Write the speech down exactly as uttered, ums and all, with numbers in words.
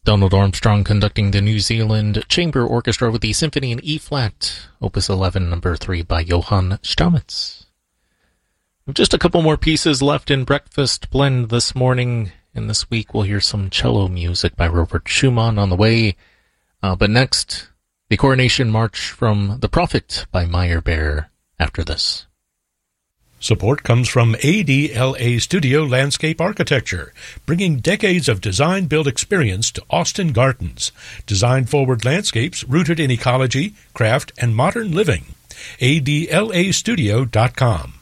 Donald Armstrong conducting the New Zealand Chamber Orchestra with the Symphony in E-flat, Opus eleven, number three by Johann Stamitz. Just a couple more pieces left in Breakfast Blend this morning, and this week we'll hear some cello music by Robert Schumann on the way. Uh, but next, the Coronation March from The Prophet by Meyerbeer after this. Support comes from A D L A Studio Landscape Architecture, bringing decades of design-build experience to Austin Gardens. Design-forward landscapes rooted in ecology, craft, and modern living. A D L A studio dot com.